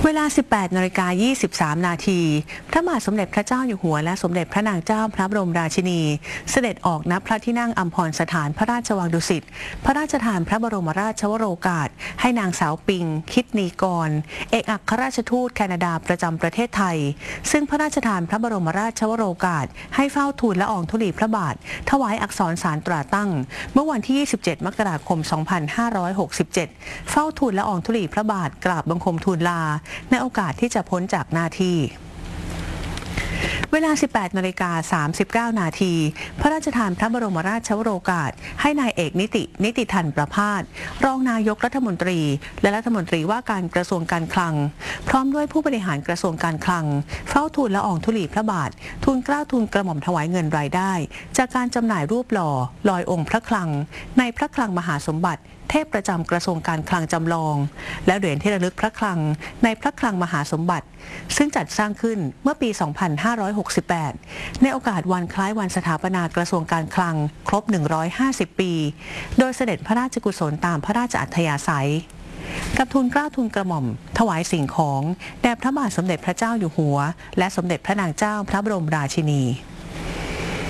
เวลา 18:23 นาทีพระบาทสมเด็จพระเจ้าอยู่หัวและสมเด็จพระนางเจ้าพระบรมราชินีเสด็จออกณพระที่นั่งอัมพรสถานพระราชวังดุสิตพระราชทานพระบรมราชวโรกาสให้นางสาวปิง คิดนีกรเอกอัครราชทูตแคนาดาประจำประเทศไทยซึ่งพระราชทานพระบรมราชวโรกาสให้เฝ้าทูลละอองธุลีพระบาทถวายอักษรสารตราตั้งเมื่อวันที่ 27 มกราคม 2567 เฝ้าทูลละอองธุลีพระบาทกราบบังคมทูลลาในโอกาสที่จะพ้นจากหน้าที่เวลา 18:39 นาทีพระราชทานพระบรมราชวโรกาสให้นายเอกนิติธันประภาสรองนายกรัฐมนตรีและรัฐมนตรีว่าการกระทรวงการคลังพร้อมด้วยผู้บริหารกระทรวงการคลังเฝ้าทูลละอองธุลีพระบาททูลเกล้าทูลกระหม่อมถวายเงินรายได้จากการจำหน่ายรูปหล่อลอยองค์พระคลังในพระคลังมหาสมบัติเทพประจำกระทรวงการคลังจำลองและเหรียญที่ระลึกพระคลังในพระคลังมหาสมบัติซึ่งจัดสร้างขึ้นเมื่อปี 2568 ในโอกาสวันคล้ายวันสถาปนากระทรวงการคลังครบ 150 ปี โดยเสด็จพระราชกุศลตามพระราชอัธยาศัยกับทูลเกล้าทูลกระหม่อมถวายสิ่งของแด่พระบาทสมเด็จพระเจ้าอยู่หัวและสมเด็จพระนางเจ้าพระบรมราชินี